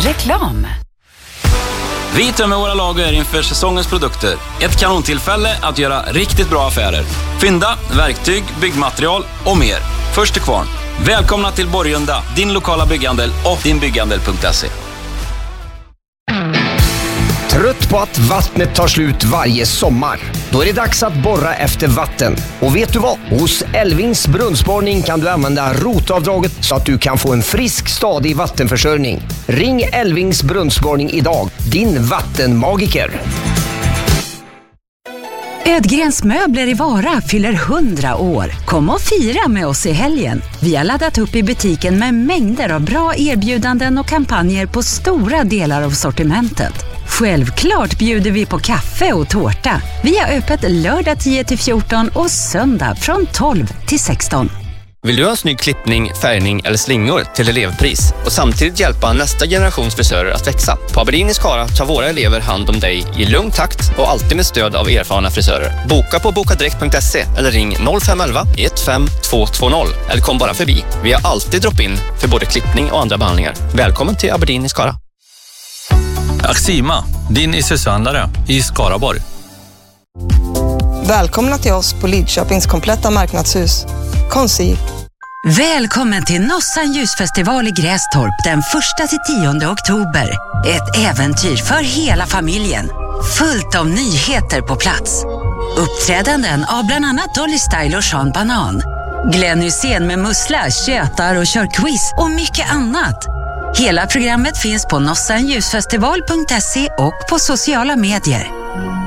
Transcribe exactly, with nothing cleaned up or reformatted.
Reklam. Vi tömmer våra lager inför säsongens produkter. Ett kanontillfälle att göra riktigt bra affärer. Fynda, verktyg, byggmaterial och mer. Först till kvarn. Välkomna till Borgunda, din lokala bygghandel och dinbygghandel punkt se. Trött på att vattnet tar slut varje sommar? Då är det dags att borra efter vatten. Och vet du vad? Hos Elvings brunnsborrning kan du använda rotavdraget så att du kan få en frisk, stadig vattenförsörjning. Ring Elvings brunnsborrning idag, din vattenmagiker. Ödgrens möbler i Vara fyller hundra år. Kom och fira med oss i helgen. Vi har laddat upp i butiken med mängder av bra erbjudanden och kampanjer på stora delar av sortimentet. Självklart bjuder vi på kaffe och tårta. Vi har öppet lördag tio till fjorton och söndag från tolv till sexton. Vill du ha en snygg klippning, färgning eller slingor till elevpris och samtidigt hjälpa nästa generations frisörer att växa? På Aberdeen i Skara tar våra elever hand om dig i lugn takt och alltid med stöd av erfarna frisörer. Boka på bokadirekt punkt se eller ring noll fem ett ett ett fem två två noll eller kom bara förbi. Vi har alltid drop-in för både klippning och andra behandlingar. Välkommen till Aberdeen i Skara. Axima, din isushandlare i Skaraborg. Välkomna till oss på Lidköpings kompletta marknadshus. Konsi. Välkommen till Nossan ljusfestival i Grästorp den första till tionde oktober. Ett äventyr för hela familjen. Fullt av nyheter på plats. Uppträdanden av bland annat Dolly Style och Sean Banan. Glenn Hussein med mussla, tjötar och kör quiz och mycket annat. Hela programmet finns på nossan ljusfestival punkt se och på sociala medier.